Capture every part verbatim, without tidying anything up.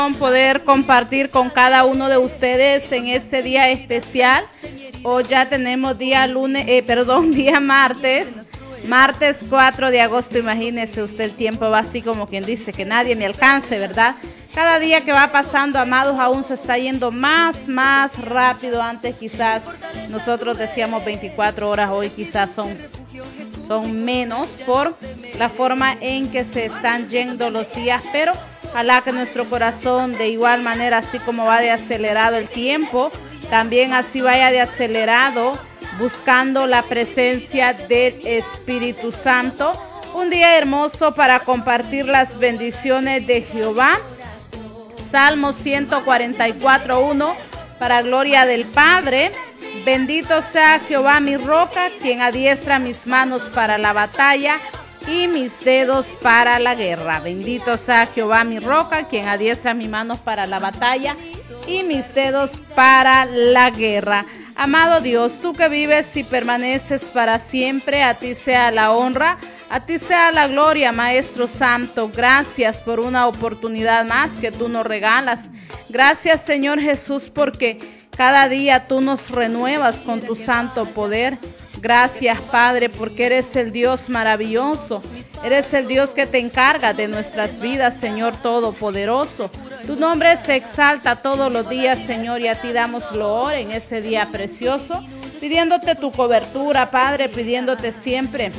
Poder compartir con cada uno de ustedes en este día especial. Hoy ya tenemos día lunes, eh, perdón, día martes, martes cuatro de agosto. Imagínese usted, el tiempo va así como quien dice que nadie me alcance, ¿verdad? Cada día que va pasando, amados, aún se está yendo más, más rápido. Antes quizás nosotros decíamos veinticuatro horas, hoy quizás son, son menos por la forma en que se están yendo los días, pero ojalá que nuestro corazón de igual manera, así como va de acelerado el tiempo, también así vaya de acelerado buscando la presencia del Espíritu Santo. Un día hermoso para compartir las bendiciones de Jehová. Salmo ciento cuarenta y cuatro, uno, para gloria del Padre. Bendito sea Jehová mi roca, quien adiestra mis manos para la batalla y mis dedos para la guerra. Bendito sea Jehová mi roca, quien adiestra mis manos para la batalla y mis dedos para la guerra. Amado Dios, tú que vives y permaneces para siempre, a ti sea la honra, a ti sea la gloria, Maestro Santo. Gracias por una oportunidad más que tú nos regalas. Gracias, Señor Jesús, porque cada día tú nos renuevas con tu santo poder. Gracias, Padre, porque eres el Dios maravilloso. Eres el Dios que te encarga de nuestras vidas, Señor Todopoderoso. Tu nombre se exalta todos los días, Señor, y a ti damos loor en ese día precioso, pidiéndote tu cobertura, Padre, pidiéndote siempre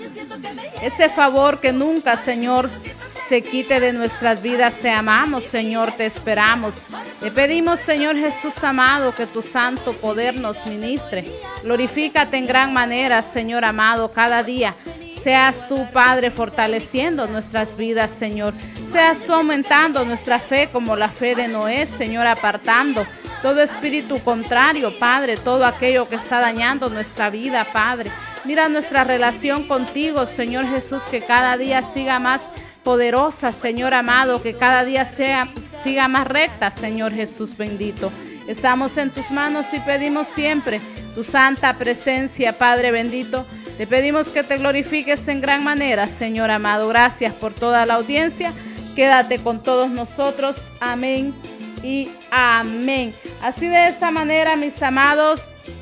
ese favor que nunca, Señor, se quite de nuestras vidas. Te amamos, Señor, te esperamos. Le pedimos, Señor Jesús amado, que tu santo poder nos ministre. Glorifícate en gran manera, Señor amado, cada día. Seas tú, Padre, fortaleciendo nuestras vidas, Señor. Seas tú aumentando nuestra fe como la fe de Noé, Señor, apartando todo espíritu contrario, Padre, todo aquello que está dañando nuestra vida, Padre. Mira nuestra relación contigo, Señor Jesús, que cada día siga más poderosa, Señor amado, que cada día sea, siga más recta, Señor Jesús bendito. Estamos en tus manos y pedimos siempre tu santa presencia, Padre bendito. Te pedimos que te glorifiques en gran manera, Señor amado. Gracias por toda la audiencia. Quédate con todos nosotros. Amén y amén. Así de esta manera, mis amados,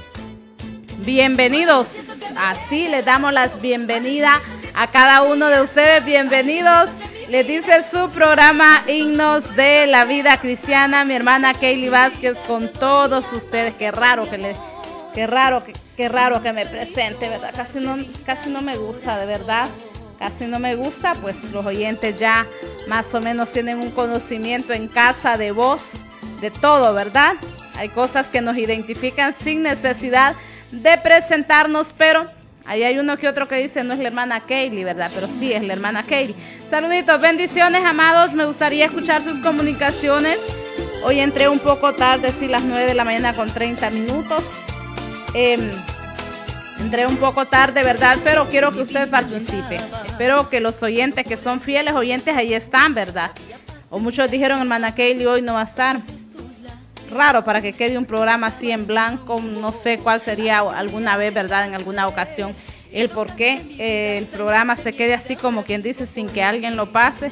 bienvenidos. Así les damos las bienvenidas a cada uno de ustedes. Bienvenidos. Les dice su programa Himnos de la Vida Cristiana, mi hermana Kaylee Vázquez con todos ustedes. Qué raro que le, qué raro que, qué raro que me presente, ¿verdad? Casi no, casi no me gusta, de verdad. Casi no me gusta, pues los oyentes ya más o menos tienen un conocimiento en casa de voz, de todo, ¿verdad? Hay cosas que nos identifican sin necesidad de presentarnos, pero ahí hay uno que otro que dice, no es la hermana Kaylee, ¿verdad? Pero sí es la hermana Kaylee. Saluditos, bendiciones, amados. Me gustaría escuchar sus comunicaciones. Hoy entré un poco tarde, sí, las nueve de la mañana con treinta minutos. Eh, entré un poco tarde, ¿verdad? Pero quiero que usted participe. Espero que los oyentes que son fieles oyentes ahí están, ¿verdad? O muchos dijeron, hermana Kaylee hoy no va a estar. Raro para que quede un programa así en blanco. No sé cuál sería alguna vez, ¿verdad? En alguna ocasión el por qué eh, el programa se quede así como quien dice sin que alguien lo pase.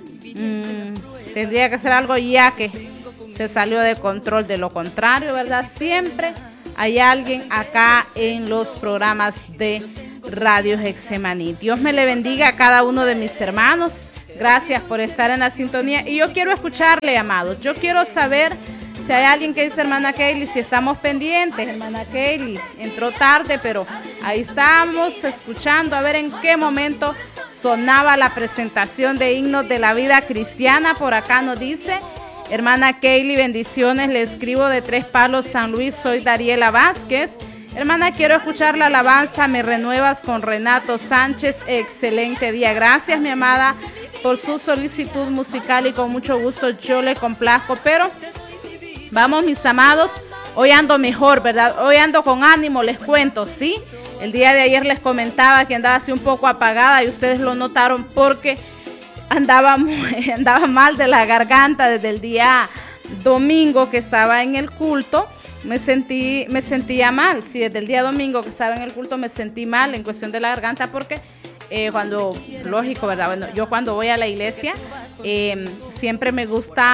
Mm, tendría que ser algo ya que se salió de control. De lo contrario, ¿verdad? Siempre hay alguien acá en los programas de Radio Getsemaní. Dios me le bendiga a cada uno de mis hermanos. Gracias por estar en la sintonía. Y yo quiero escucharle, amados. Yo quiero saber si hay alguien que dice, hermana Kaylee, si estamos pendientes. Hermana Kaylee entró tarde, pero ahí estamos escuchando a ver en qué momento sonaba la presentación de Himnos de la Vida Cristiana. Por acá nos dice, hermana Kaylee, bendiciones, le escribo de Tres Palos, San Luis, soy Dariela Vázquez. Hermana, quiero escuchar la alabanza, me renuevas con Renato Sánchez. Excelente día. Gracias, mi amada, por su solicitud musical y con mucho gusto yo le complazco. Pero vamos, mis amados, hoy ando mejor, ¿verdad? Hoy ando con ánimo, les cuento, ¿sí? El día de ayer les comentaba que andaba así un poco apagada y ustedes lo notaron porque andaba, andaba mal de la garganta desde el día domingo que estaba en el culto. Me sentí, me sentía mal, sí, desde el día domingo que estaba en el culto me sentí mal en cuestión de la garganta porque eh, cuando, lógico, ¿verdad? Bueno, yo cuando voy a la iglesia eh, siempre me gusta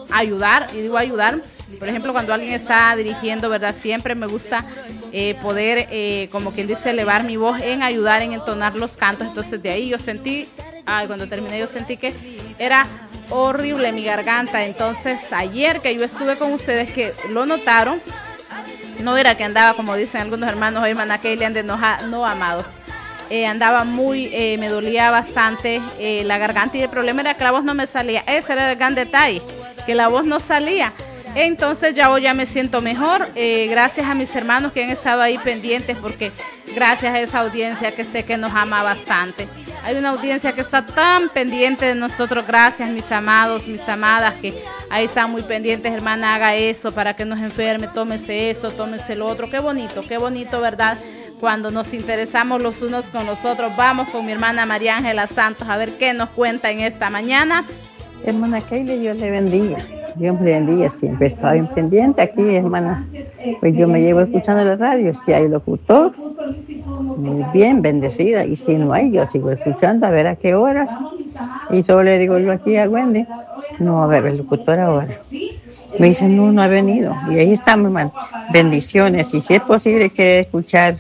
ayudar, y digo ayudar, por ejemplo, cuando alguien está dirigiendo, ¿verdad? Siempre me gusta eh, poder, eh, como quien dice, elevar mi voz en ayudar, en entonar los cantos. Entonces de ahí yo sentí, ay, cuando terminé yo sentí que era horrible mi garganta. Entonces ayer que yo estuve con ustedes, que lo notaron, no era que andaba, como dicen algunos hermanos, hoy hermana Keilian, de no, no amados. Eh, andaba muy, eh, me dolía bastante eh, la garganta, y el problema era que la voz no me salía. Ese era el gran detalle, que la voz no salía. Entonces ya hoy ya me siento mejor, eh, gracias a mis hermanos que han estado ahí pendientes, porque gracias a esa audiencia que sé que nos ama bastante. Hay una audiencia que está tan pendiente de nosotros, gracias mis amados, mis amadas, que ahí están muy pendientes. Hermana, haga eso para que nos enferme, tómese eso, tómese lo otro. Qué bonito, qué bonito, ¿verdad? Cuando nos interesamos los unos con los otros. Vamos con mi hermana María Ángela Santos a ver qué nos cuenta en esta mañana. Hermana Keila, Dios le bendiga. Dios le bendiga, siempre estaba bien pendiente aquí, hermana. Pues yo me llevo escuchando la radio, si hay locutor, muy bien, bendecida. Y si no hay, yo sigo escuchando a ver a qué hora. Y solo le digo yo aquí a Wendy, no va a haber el locutor ahora. Me dicen, no, no ha venido. Y ahí estamos, hermano. Bendiciones. Y si es posible, quiere escuchar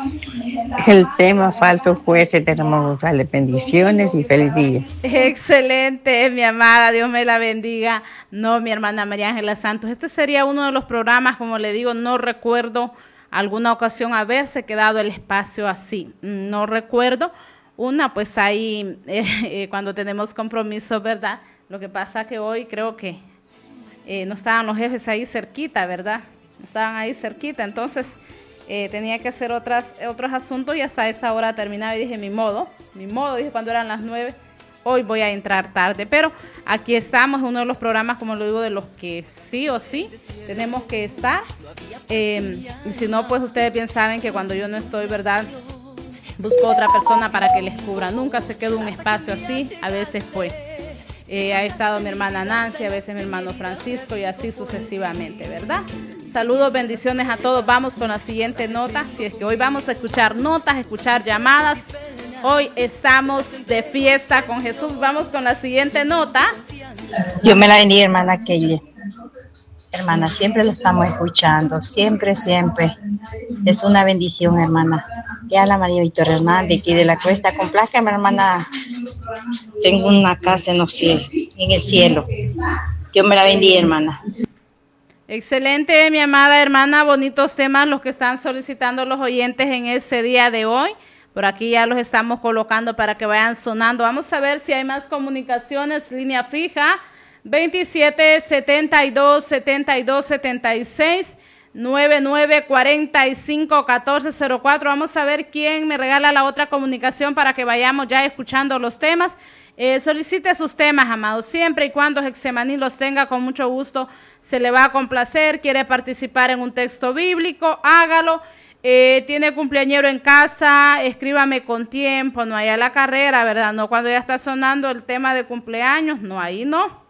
el tema Falso Fuerza, tenemos que darle bendiciones y feliz día. Excelente, mi amada, Dios me la bendiga. No, mi hermana María Ángela Santos, este sería uno de los programas, como le digo, no recuerdo alguna ocasión haberse quedado el espacio así, no recuerdo. Una, pues ahí, eh, eh, cuando tenemos compromisos, ¿verdad? Lo que pasa que hoy creo que eh, no estaban los jefes ahí cerquita, ¿verdad? No estaban ahí cerquita, entonces Eh, tenía que hacer otras, otros asuntos, y hasta esa hora terminaba y dije, mi modo, mi modo, dije cuando eran las nueve, hoy voy a entrar tarde, pero aquí estamos, uno de los programas, como lo digo, de los que sí o sí tenemos que estar, eh, y si no, pues ustedes bien saben que cuando yo no estoy, ¿verdad?, busco otra persona para que les cubra, nunca se queda un espacio así, a veces pues eh, ha estado mi hermana Nancy, a veces mi hermano Francisco, y así sucesivamente, ¿verdad? Saludos, bendiciones a todos. Vamos con la siguiente nota. Si es que hoy vamos a escuchar notas, escuchar llamadas. Hoy estamos de fiesta con Jesús. Vamos con la siguiente nota. Dios me la bendiga, hermana Kelly. Hermana, siempre lo estamos escuchando. Siempre, siempre. Es una bendición, hermana. Que a la María Víctor Hernández, aquí de la Cuesta. Complácame, hermana. Tengo una casa en los cielos, en el cielo. Dios me la bendiga, hermana. Excelente, mi amada hermana, bonitos temas los que están solicitando los oyentes en ese día de hoy. Por aquí ya los estamos colocando para que vayan sonando. Vamos a ver si hay más comunicaciones. Línea fija, veintisiete setenta y dos, setenta y dos, setenta y seis, noventa y nueve, cuarenta y cinco, catorce cero cuatro. Vamos a ver quién me regala la otra comunicación para que vayamos ya escuchando los temas. Eh, solicite sus temas, amados, siempre y cuando Hexemaní los tenga, con mucho gusto se le va a complacer. Quiere participar en un texto bíblico, hágalo. Eh, tiene cumpleañero en casa, escríbame con tiempo, no hay a la carrera, ¿verdad? No cuando ya está sonando el tema de cumpleaños, no, ahí no.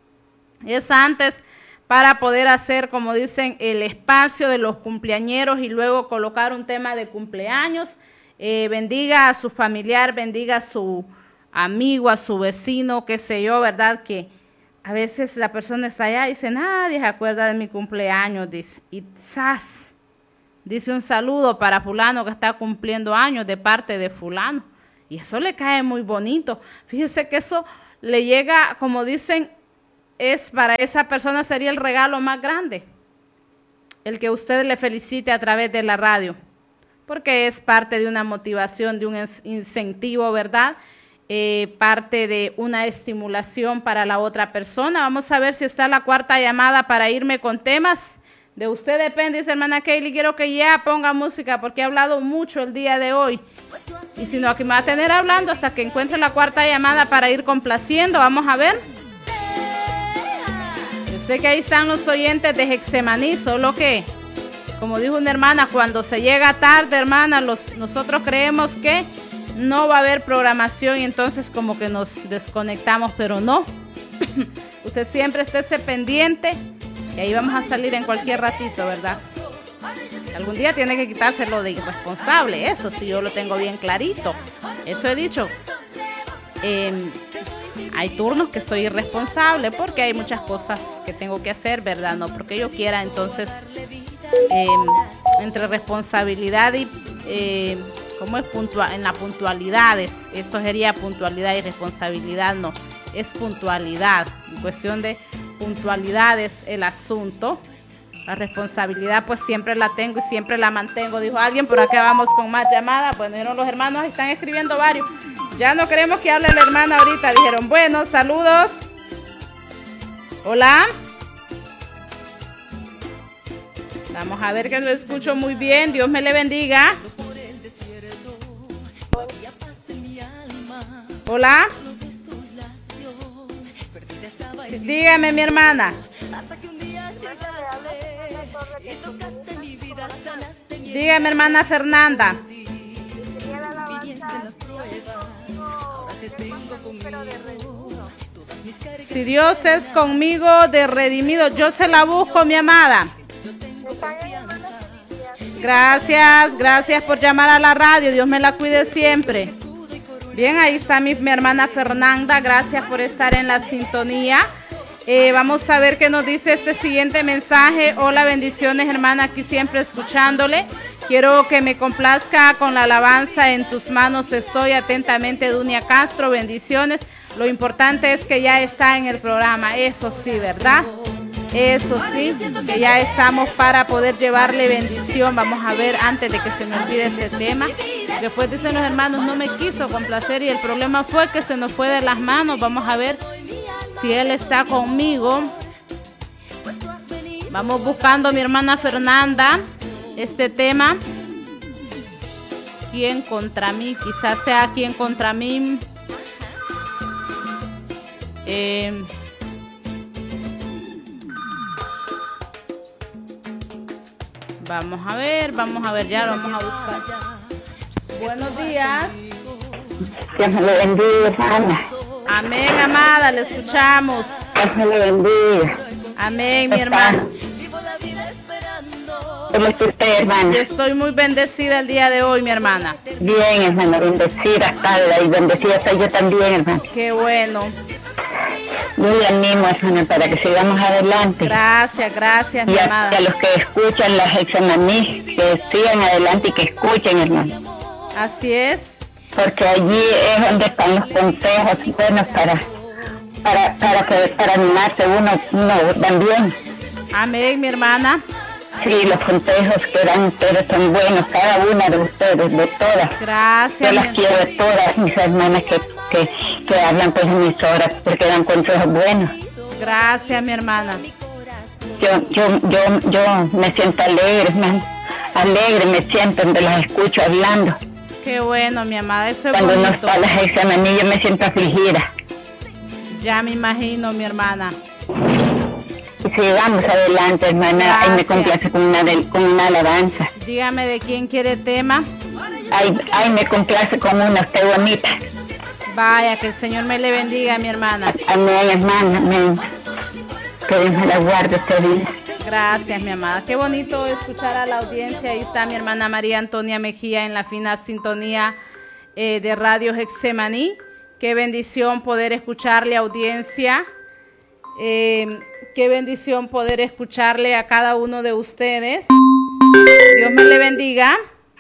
Es antes, para poder hacer, como dicen, el espacio de los cumpleañeros y luego colocar un tema de cumpleaños. Eh, bendiga a su familiar, bendiga a su amigo, a su vecino, qué sé yo, ¿verdad? Que a veces la persona está allá y dice, nadie se acuerda de mi cumpleaños, dice, y ¡zas! Dice un saludo para fulano que está cumpliendo años de parte de fulano, y eso le cae muy bonito. Fíjese que eso le llega, como dicen, es para esa persona sería el regalo más grande, el que usted le felicite a través de la radio, porque es parte de una motivación, de un incentivo, ¿verdad? Eh, parte de una estimulación para la otra persona. Vamos a ver si está la cuarta llamada para irme con temas. De usted depende, dice hermana Keili, quiero que ya ponga música porque he hablado mucho el día de hoy. Y si no, aquí me va a tener hablando hasta que encuentre la cuarta llamada para ir complaciendo. Vamos a ver. Yo sé que ahí están los oyentes de Hexemaní, solo que, como dijo una hermana, cuando se llega tarde, hermana, los, nosotros creemos que no va a haber programación y entonces como que nos desconectamos, pero no. Usted siempre estése pendiente y ahí vamos a salir en cualquier ratito, ¿verdad? Algún día tiene que quitárselo de irresponsable, eso sí, yo lo tengo bien clarito. Eso he dicho. Eh, Hay turnos que soy irresponsable porque hay muchas cosas que tengo que hacer, ¿verdad? No porque yo quiera, entonces eh, entre responsabilidad y eh, ¿cómo es? Puntual, en la puntualidad, es, esto sería puntualidad y responsabilidad, no, es puntualidad. En cuestión de puntualidad es el asunto. La responsabilidad pues siempre la tengo y siempre la mantengo, dijo alguien. Por acá vamos con más llamadas. Bueno, dijeron los hermanos, están escribiendo varios. Ya no queremos que hable la hermana ahorita. Dijeron, bueno, saludos. Hola. Vamos a ver que lo escucho muy bien. Dios me le bendiga. Hola. Dígame, mi hermana. Dígame, hermana Fernanda. Si Dios es conmigo de redimido, yo se la busco, mi amada. Gracias, gracias por llamar a la radio. Dios me la cuide siempre. Bien, ahí está mi, mi hermana Fernanda. Gracias por estar en la sintonía. Eh, vamos a ver qué nos dice este siguiente mensaje. Hola, bendiciones, hermana, aquí siempre escuchándole. Quiero que me complazca con la alabanza En tus manos estoy. Atentamente, Dunia Castro, bendiciones. Lo importante es que ya está en el programa, eso sí, ¿verdad? Eso sí, que ya estamos para poder llevarle bendición. Vamos a ver, antes de que se me olvide este tema. Después dicen los hermanos, no me quiso complacer y el problema fue que se nos fue de las manos. Vamos a ver si él está conmigo. Vamos buscando a mi hermana Fernanda este tema. ¿Quién contra mí? Quizás sea quién contra mí. Eh, vamos a ver, vamos a ver, ya lo vamos a buscar. Buenos días. Dios me le bendiga, hermana. Amén, amada, le escuchamos. Dios me le bendiga. Amén, mi hermana. ¿Cómo está usted, hermana? Yo estoy muy bendecida el día de hoy, mi hermana. Bien, hermana, bendecida está y bendecida estoy yo también, hermana. Qué bueno. Yo le animo, hermana, para que sigamos adelante. Gracias, gracias, y mi a, amada. Y a los que escuchan las examaní, que sigan adelante y que escuchen, hermana. Así es. Porque allí es donde están los consejos buenos para, para, para, que, para animarse uno, uno también. Amén, mi hermana. Sí, los consejos que dan ustedes son buenos, cada una de ustedes, de todas. Gracias. Yo las quiero de todas mis hermanas que, que, que hablan por emisoras, porque dan consejos buenos. Gracias, mi hermana. Yo, yo, yo, yo me siento alegre, hermano. Alegre me siento donde las escucho hablando. Qué bueno, mi amada, eso es Cuando bonito. no está las examaní, yo me siento afligida. Ya me imagino, mi hermana. Y sigamos adelante, hermana. Gracias. Ay, me complace con una, de, con una alabanza. Dígame de quién quiere tema. Ay, ay, me complace con una, usted bonita. Vaya, que el Señor me le bendiga, mi hermana. Amén, hermana, amén. Que Dios me la guarde este día. Gracias, mi amada. Qué bonito escuchar a la audiencia. Ahí está mi hermana María Antonia Mejía en la fina sintonía eh, de Radio Getsemaní. Qué bendición poder escucharle, audiencia. Eh, qué bendición poder escucharle a cada uno de ustedes. Dios me le bendiga.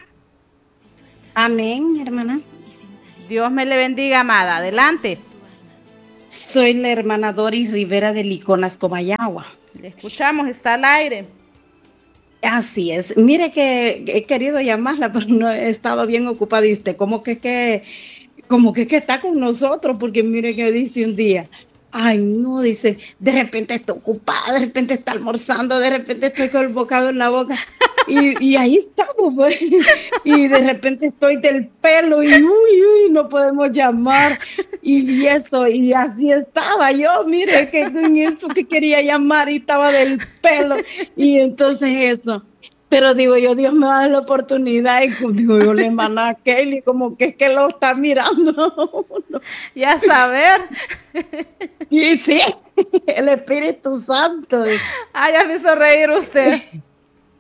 Amén, hermana. Dios me le bendiga, amada. Adelante. Soy la hermana Doris Rivera de Liconas, Comayagua. Le escuchamos, está al aire. Así es. Mire que he querido llamarla, pero no he estado bien ocupada. Y usted, como que, que, como que, que está con nosotros, porque mire que dice un día. Ay, no, dice, de repente está ocupada, de repente está almorzando, de repente estoy con el bocado en la boca. Y, y ahí estamos, pues. Y de repente estoy del pelo y uy, uy, no podemos llamar. Y eso, y así estaba yo, mire, que en eso que quería llamar y estaba del pelo. Y entonces eso. Pero digo yo, Dios me da la oportunidad y digo yo, le hermana Kelly, como que es que lo está mirando. Ya saber. Y sí, el Espíritu Santo. Ay, ya me hizo reír usted.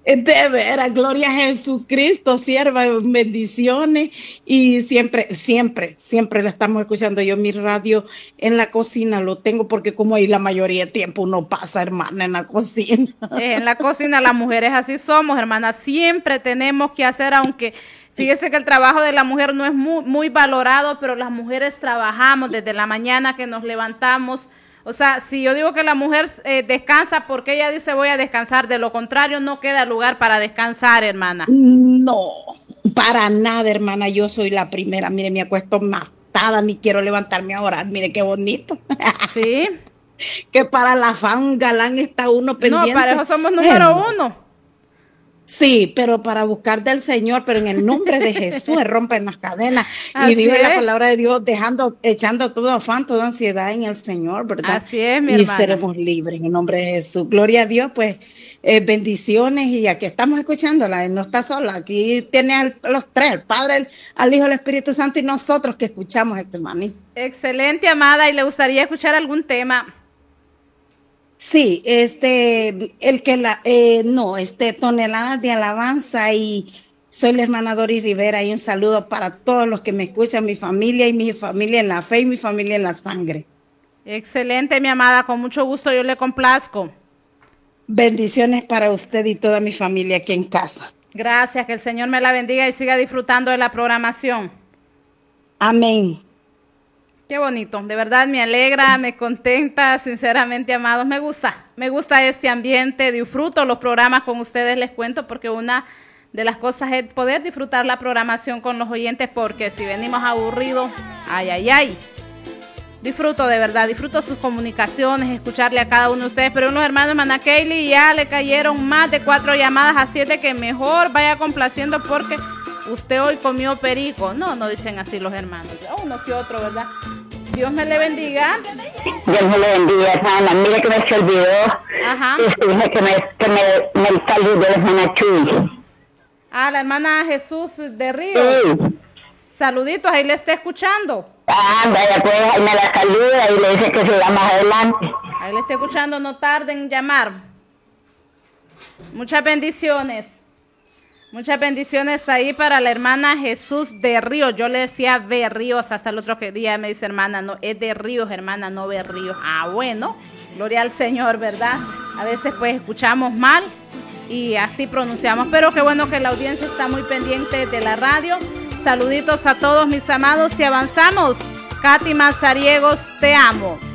De veras, gloria a Jesucristo, sierva, bendiciones. Y siempre, siempre, siempre la estamos escuchando. Yo mi radio en la cocina lo tengo porque como ahí la mayoría de tiempo uno pasa, hermana, en la cocina. En la cocina las mujeres así somos, hermana. Siempre tenemos que hacer, aunque fíjese que el trabajo de la mujer no es muy, muy valorado, pero las mujeres trabajamos desde la mañana que nos levantamos. O sea, si yo digo que la mujer eh, descansa porque ella dice voy a descansar, de lo contrario no queda lugar para descansar, hermana. No, para nada, hermana, yo soy la primera. Mire, me acuesto matada, ni quiero levantarme a orar. Mire qué bonito. Sí. Que para la fan galán está uno pendiente. No, para eso somos número eh, uno. Sí, pero para buscar del Señor, pero en el nombre de Jesús rompen las cadenas. Así y digo es. la palabra de Dios, dejando, echando todo afán, toda ansiedad en el Señor, ¿verdad? Así es, mi y hermana. seremos libres en el nombre de Jesús. Gloria a Dios, pues, eh, bendiciones. Y aquí estamos escuchándola, no está sola. Aquí tiene a los tres, el Padre, el, al Hijo, el Espíritu Santo y nosotros que escuchamos este hermano. Excelente, amada. ¿Y le gustaría escuchar algún tema? Sí, este, el que la, eh, no, este, toneladas de alabanza y soy la hermana Doris Rivera y un saludo para todos los que me escuchan, mi familia y mi familia en la fe y mi familia en la sangre. Excelente, mi amada, con mucho gusto yo le complazco. Bendiciones para usted y toda mi familia aquí en casa. Gracias, que el Señor me la bendiga y siga disfrutando de la programación. Amén. Qué bonito, de verdad me alegra, me contenta, sinceramente, amados, me gusta, me gusta este ambiente, disfruto los programas con ustedes, les cuento, porque una de las cosas es poder disfrutar la programación con los oyentes, porque si venimos aburridos, ay, ay, ay, disfruto de verdad, disfruto sus comunicaciones, escucharle a cada uno de ustedes, pero unos hermanos Mana Keili ya le cayeron más de cuatro llamadas, así es de que mejor vaya complaciendo porque usted hoy comió perico. No, no dicen así los hermanos, uno que otro, ¿verdad? Dios me le bendiga. Dios me le bendiga, hermana. Mire que me se olvidó. Ajá. Dije que me, que me, me salude la hermana Chuy. Ah, la hermana Jesús de Río. Sí. Saluditos, ahí le está escuchando. Ah, vaya, pues ahí me la saluda y le dice que se va más adelante. Ahí le está escuchando, no tarden en llamar. Muchas bendiciones. Muchas bendiciones ahí para la hermana Jesús de Ríos. Yo le decía Berríos hasta el otro día, me dice hermana, no, es de Ríos, hermana, no Berríos. Ah, bueno, gloria al Señor, ¿verdad? A veces pues escuchamos mal y así pronunciamos, pero qué bueno que la audiencia está muy pendiente de la radio. Saluditos a todos mis amados y avanzamos. Katy Mazariegos, te amo.